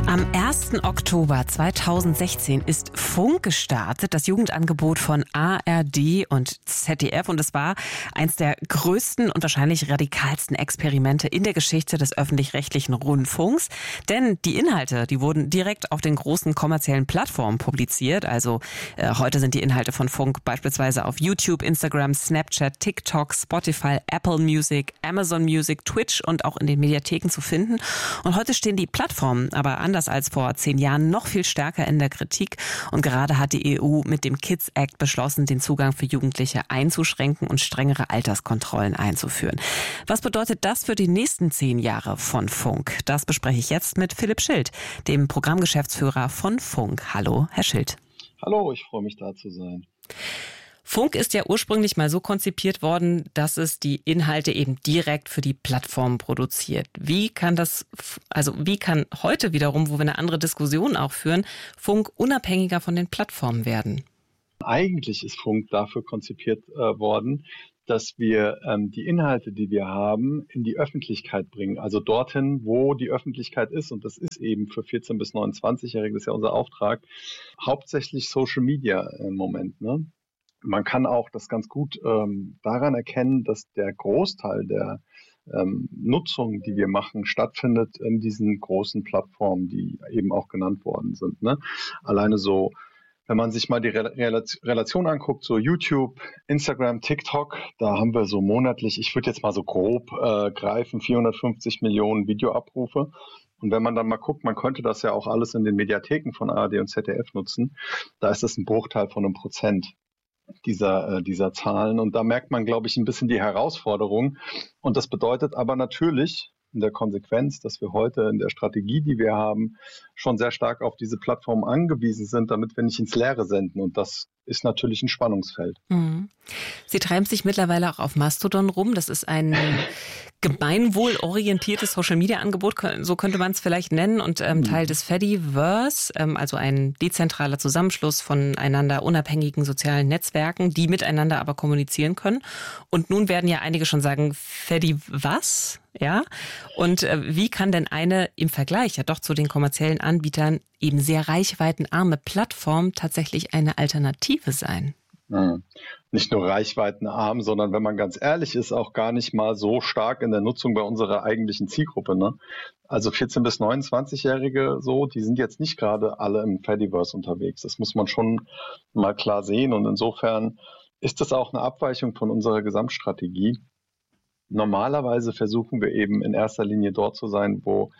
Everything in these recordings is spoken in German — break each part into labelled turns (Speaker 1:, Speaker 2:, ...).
Speaker 1: Am 1. Oktober 2016 ist Funk gestartet, das Jugendangebot von ARD und ZDF. Und es war eins der größten und wahrscheinlich radikalsten Experimente in der Geschichte des öffentlich-rechtlichen Rundfunks. Denn die Inhalte, die wurden direkt auf den großen kommerziellen Plattformen publiziert. Also heute sind die Inhalte von Funk beispielsweise auf YouTube, Instagram, Snapchat, TikTok, Spotify, Apple Music, Amazon Music, Twitch und auch in den Mediatheken zu finden. Und heute stehen die Plattformen aber anders als vor 10 Jahren noch viel stärker in der Kritik. Und gerade hat die EU mit dem Kids Act beschlossen, den Zugang für Jugendliche einzuschränken und strengere Alterskontrollen einzuführen. Was bedeutet das für die nächsten 10 Jahre von Funk? Das bespreche ich jetzt mit Philipp Schild, dem Programmgeschäftsführer von Funk. Hallo, Herr Schild.
Speaker 2: Hallo, ich freue mich, da zu sein.
Speaker 1: Funk ist ja ursprünglich mal so konzipiert worden, dass es die Inhalte eben direkt für die Plattform produziert. Wie kann heute wiederum, wo wir eine andere Diskussion auch führen, Funk unabhängiger von den Plattformen werden?
Speaker 2: Eigentlich ist Funk dafür konzipiert worden, dass wir die Inhalte, die wir haben, in die Öffentlichkeit bringen. Also dorthin, wo die Öffentlichkeit ist. Und das ist eben für 14- bis 29-Jährige, das ist ja unser Auftrag, hauptsächlich Social Media im Moment, ne? Man kann auch das ganz gut daran erkennen, dass der Großteil der Nutzung, die wir machen, stattfindet in diesen großen Plattformen, die eben auch genannt worden sind, ne? Alleine so, wenn man sich mal die Relation anguckt, so YouTube, Instagram, TikTok, da haben wir so monatlich, ich würde jetzt mal so grob greifen, 450 Millionen Videoabrufe. Und wenn man dann mal guckt, man könnte das ja auch alles in den Mediatheken von ARD und ZDF nutzen, da ist das ein Bruchteil von 1% dieser Zahlen. Und da merkt man, glaube ich, ein bisschen die Herausforderung. Und das bedeutet aber natürlich in der Konsequenz, dass wir heute in der Strategie, die wir haben, schon sehr stark auf diese Plattform angewiesen sind, damit wir nicht ins Leere senden. Und das ist natürlich ein Spannungsfeld.
Speaker 1: Mhm. Sie treiben sich mittlerweile auch auf Mastodon rum. Das ist ein gemeinwohlorientiertes Social-Media-Angebot, so könnte man es vielleicht nennen, und Teil des Fediverse, also ein dezentraler Zusammenschluss von einander unabhängigen sozialen Netzwerken, die miteinander aber kommunizieren können. Und nun werden ja einige schon sagen, Fedi was? Ja. Und wie kann denn eine im Vergleich ja doch zu den kommerziellen Anbietern eben sehr reichweitenarme Plattform tatsächlich eine Alternative sein?
Speaker 2: Nicht nur reichweitenarm, sondern wenn man ganz ehrlich ist, auch gar nicht mal so stark in der Nutzung bei unserer eigentlichen Zielgruppe, ne? Also 14- bis 29-Jährige so, die sind jetzt nicht gerade alle im Fediverse unterwegs. Das muss man schon mal klar sehen. Und insofern ist das auch eine Abweichung von unserer Gesamtstrategie. Normalerweise versuchen wir eben in erster Linie dort zu sein, wo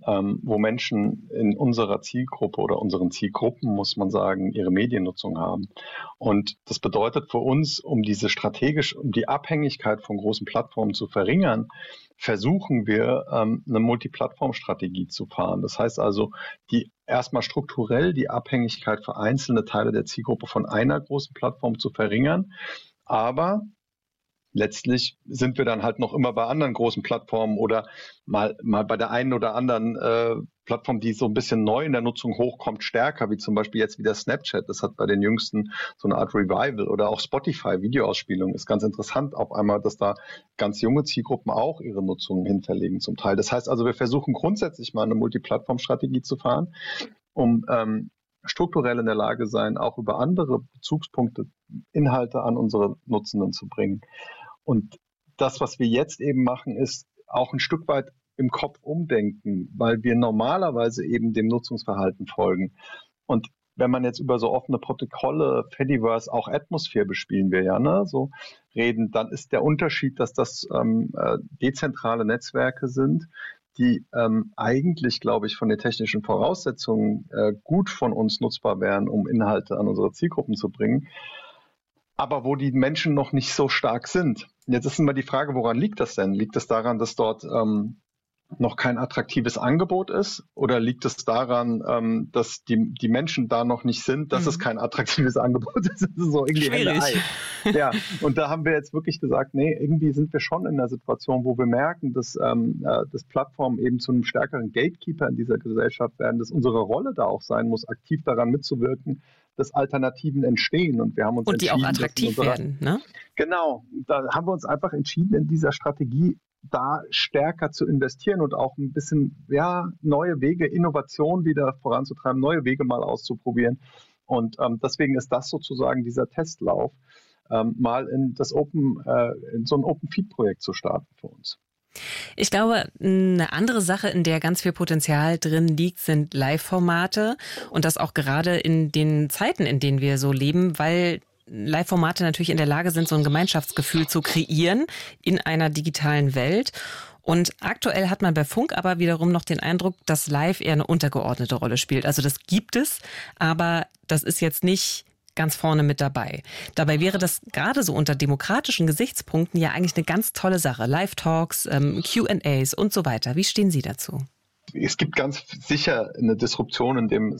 Speaker 2: Menschen in unserer Zielgruppe oder unseren Zielgruppen, muss man sagen, ihre Mediennutzung haben. Und das bedeutet für uns, um die Abhängigkeit von großen Plattformen zu verringern, versuchen wir, eine Multiplattform-Strategie zu fahren. Das heißt also, erstmal strukturell die Abhängigkeit für einzelne Teile der Zielgruppe von einer großen Plattform zu verringern, aber letztlich sind wir dann halt noch immer bei anderen großen Plattformen oder mal bei der einen oder anderen Plattform, die so ein bisschen neu in der Nutzung hochkommt, stärker, wie zum Beispiel jetzt wieder Snapchat. Das hat bei den Jüngsten so eine Art Revival, oder auch Spotify, Videoausspielung. Ist ganz interessant auf einmal, dass da ganz junge Zielgruppen auch ihre Nutzung hinterlegen zum Teil. Das heißt also, wir versuchen grundsätzlich mal eine Multiplattform-Strategie zu fahren, um strukturell in der Lage sein, auch über andere Bezugspunkte Inhalte an unsere Nutzenden zu bringen. Und das, was wir jetzt eben machen, ist auch ein Stück weit im Kopf umdenken, weil wir normalerweise eben dem Nutzungsverhalten folgen. Und wenn man jetzt über so offene Protokolle, Fediverse, auch Atmosphere bespielen wir ja, ne, so reden, dann ist der Unterschied, dass das dezentrale Netzwerke sind, die eigentlich, glaube ich, von den technischen Voraussetzungen gut von uns nutzbar wären, um Inhalte an unsere Zielgruppen zu bringen, aber wo die Menschen noch nicht so stark sind. Jetzt ist immer die Frage, woran liegt das denn? Liegt es daran, dass dort noch kein attraktives Angebot ist? Oder liegt es daran, dass die Menschen da noch nicht sind, dass es kein attraktives Angebot ist? Das ist so irgendwie
Speaker 1: schwierig.
Speaker 2: Ja, und da haben wir jetzt wirklich gesagt, nee, irgendwie sind wir schon in einer Situation, wo wir merken, dass Plattformen eben zu einem stärkeren Gatekeeper in dieser Gesellschaft werden, dass unsere Rolle da auch sein muss, aktiv daran mitzuwirken, dass Alternativen entstehen. Und wir haben uns
Speaker 1: und die auch attraktiv werden, ne?
Speaker 2: Genau, da haben wir uns einfach entschieden, in dieser Strategie da stärker zu investieren und auch ein bisschen neue Wege, Innovation wieder voranzutreiben, neue Wege mal auszuprobieren. Und deswegen ist das sozusagen dieser Testlauf, mal in so ein Open-Feed-Projekt zu starten für uns.
Speaker 1: Ich glaube, eine andere Sache, in der ganz viel Potenzial drin liegt, sind Live-Formate. Und das auch gerade in den Zeiten, in denen wir so leben, weil Live-Formate natürlich in der Lage sind, so ein Gemeinschaftsgefühl zu kreieren in einer digitalen Welt. Und aktuell hat man bei Funk aber wiederum noch den Eindruck, dass Live eher eine untergeordnete Rolle spielt. Also das gibt es, aber das ist jetzt nicht ganz vorne mit dabei. Dabei wäre das gerade so unter demokratischen Gesichtspunkten ja eigentlich eine ganz tolle Sache. Live-Talks, Q&As und so weiter. Wie stehen Sie dazu?
Speaker 2: Es gibt ganz sicher eine Disruption in dem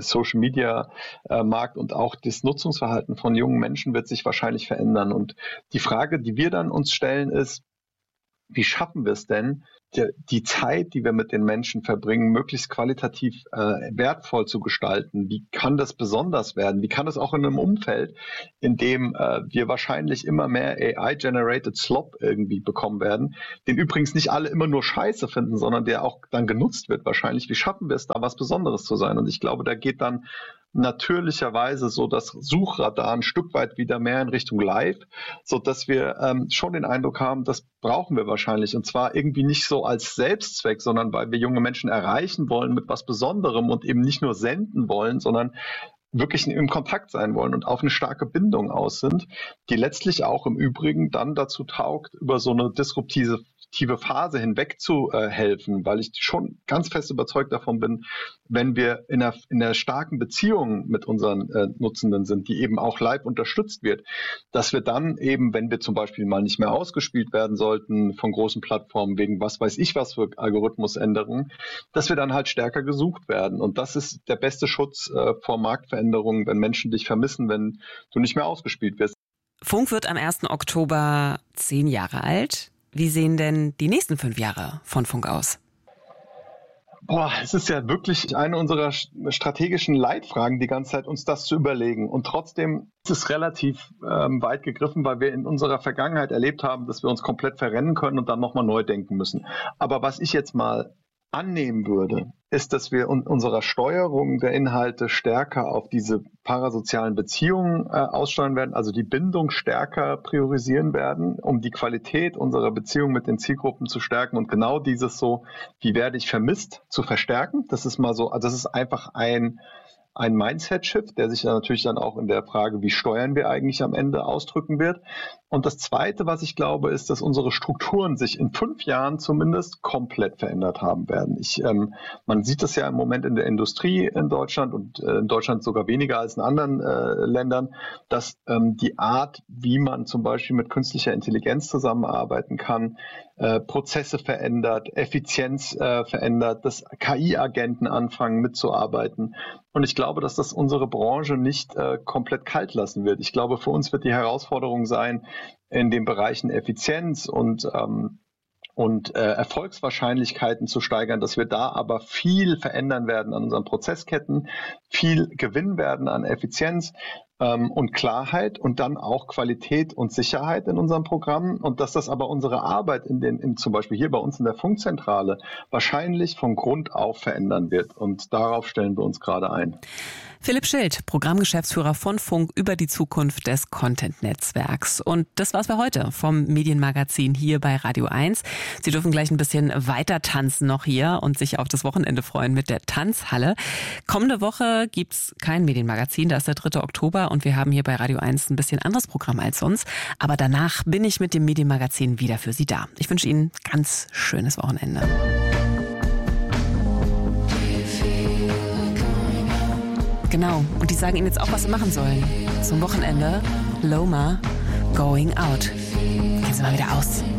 Speaker 2: Social-Media-Markt und auch das Nutzungsverhalten von jungen Menschen wird sich wahrscheinlich verändern. Und die Frage, die wir dann uns stellen, ist, wie schaffen wir es denn, die Zeit, die wir mit den Menschen verbringen, möglichst qualitativ wertvoll zu gestalten? Wie kann das besonders werden? Wie kann das auch in einem Umfeld, in dem wir wahrscheinlich immer mehr AI-generated Slop irgendwie bekommen werden, den übrigens nicht alle immer nur scheiße finden, sondern der auch dann genutzt wird wahrscheinlich. Wie schaffen wir es, da was Besonderes zu sein? Und ich glaube, da geht dann natürlicherweise so das Suchradar ein Stück weit wieder mehr in Richtung Live, sodass wir schon den Eindruck haben, das brauchen wir wahrscheinlich. Und zwar irgendwie nicht so als Selbstzweck, sondern weil wir junge Menschen erreichen wollen mit was Besonderem und eben nicht nur senden wollen, sondern wirklich im Kontakt sein wollen und auf eine starke Bindung aus sind, die letztlich auch im Übrigen dann dazu taugt, über so eine disruptive Phase hinweg zu helfen, weil ich schon ganz fest überzeugt davon bin, wenn wir in einer starken Beziehung mit unseren Nutzenden sind, die eben auch live unterstützt wird, dass wir dann eben, wenn wir zum Beispiel mal nicht mehr ausgespielt werden sollten von großen Plattformen wegen was weiß ich was für Algorithmusänderungen, dass wir dann halt stärker gesucht werden. Und das ist der beste Schutz vor Marktveränderungen, wenn Menschen dich vermissen, wenn du nicht mehr ausgespielt wirst.
Speaker 1: Funk wird am 1. Oktober 10 Jahre alt. Wie sehen denn die nächsten 5 Jahre von Funk aus?
Speaker 2: Es ist ja wirklich eine unserer strategischen Leitfragen, die ganze Zeit uns das zu überlegen. Und trotzdem ist es relativ weit gegriffen, weil wir in unserer Vergangenheit erlebt haben, dass wir uns komplett verrennen können und dann nochmal neu denken müssen. Aber was ich jetzt mal annehmen würde, ist, dass wir in unserer Steuerung der Inhalte stärker auf diese parasozialen Beziehungen aussteuern werden, also die Bindung stärker priorisieren werden, um die Qualität unserer Beziehung mit den Zielgruppen zu stärken und genau dieses so, wie werde ich vermisst, zu verstärken. Das ist mal so, also das ist einfach ein Mindset-Shift, der sich dann natürlich dann auch in der Frage, wie steuern wir eigentlich am Ende, ausdrücken wird. Und das Zweite, was ich glaube, ist, dass unsere Strukturen sich in 5 Jahren zumindest komplett verändert haben werden. Man sieht das ja im Moment in der Industrie in Deutschland und in Deutschland sogar weniger als in anderen Ländern, dass die Art, wie man zum Beispiel mit künstlicher Intelligenz zusammenarbeiten kann, Prozesse verändert, Effizienz verändert, dass KI-Agenten anfangen mitzuarbeiten. Und ich glaube, dass das unsere Branche nicht komplett kalt lassen wird. Ich glaube, für uns wird die Herausforderung sein, in den Bereichen Effizienz und Erfolgswahrscheinlichkeiten zu steigern, dass wir da aber viel verändern werden an unseren Prozessketten, viel gewinnen werden an Effizienz und Klarheit und dann auch Qualität und Sicherheit in unserem Programm und dass das aber unsere Arbeit zum Beispiel hier bei uns in der Funkzentrale wahrscheinlich von Grund auf verändern wird und darauf stellen wir uns gerade ein.
Speaker 1: Philipp Schild, Programmgeschäftsführer von Funk über die Zukunft des Content-Netzwerks. Und das war's für heute vom Medienmagazin hier bei Radio 1. Sie dürfen gleich ein bisschen weiter tanzen noch hier und sich auf das Wochenende freuen mit der Tanzhalle. Kommende Woche gibt's kein Medienmagazin, da ist der 3. Oktober und wir haben hier bei Radio 1 ein bisschen anderes Programm als sonst. Aber danach bin ich mit dem Medienmagazin wieder für Sie da. Ich wünsche Ihnen ein ganz schönes Wochenende. Genau, und die sagen Ihnen jetzt auch, was Sie machen sollen. Zum Wochenende, Loma, Going Out. Gehen Sie mal wieder aus.